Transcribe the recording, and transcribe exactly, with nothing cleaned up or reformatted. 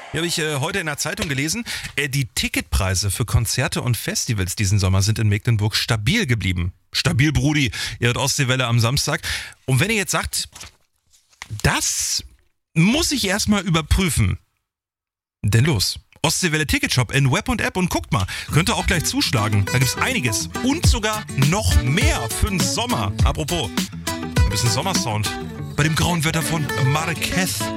Hier habe ich äh, heute in der Zeitung gelesen, äh, die Ticketpreise für Konzerte und Festivals diesen Sommer sind in Mecklenburg stabil geblieben. Stabil, Brudi, ihr hört Ostseewelle am Samstag. Und wenn ihr jetzt sagt, das muss ich erstmal überprüfen, denn los. Ostseewelle Ticketshop in Web und App und guckt mal, könnt ihr auch gleich zuschlagen. Da gibt's einiges und sogar noch mehr für den Sommer. Apropos, ein bisschen Sommersound bei dem grauen Wetter von Marquez.